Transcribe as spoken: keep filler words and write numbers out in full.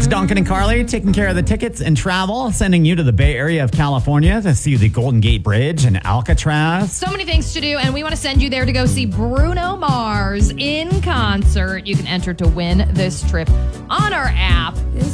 It's Duncan and Carly taking care of the tickets and travel, sending you to the Bay Area of California to see the Golden Gate Bridge and Alcatraz. So many things to do, and we want to send you there to go see Bruno Mars in concert. You can enter to win this trip on our app. This